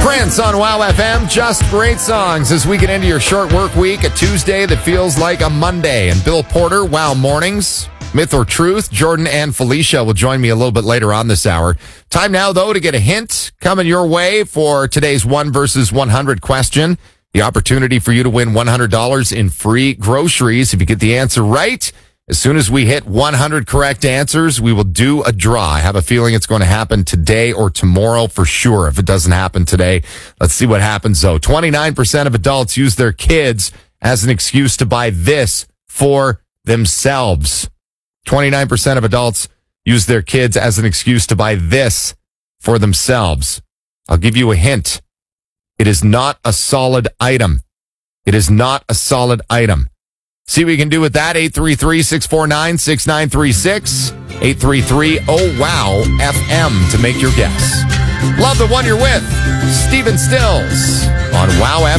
Prince on Wow FM, just great songs as we get into your short work week, a Tuesday that feels like a Monday. And Bill Porter, Wow Mornings, Myth or Truth, Jordan and Felicia will join me a little bit later on this hour. Time now, though, to get a hint coming your way for today's 1 versus 100 question. The opportunity for you to win $100 in free groceries if you get the answer right. As soon as we hit 100 correct answers, we will do a draw. I have a feeling it's going to happen today or tomorrow for sure. If it doesn't happen today, let's see what happens, though. 29% of adults use their kids as an excuse to buy this for themselves. 29% of adults use their kids as an excuse to buy this for themselves. I'll give you a hint. It is not a solid item. It is not a solid item. See what you can do with that. 833-649-6936. 833-OWOW-FM to make your guess. Love the one you're with. Stephen Stills on Wow FM.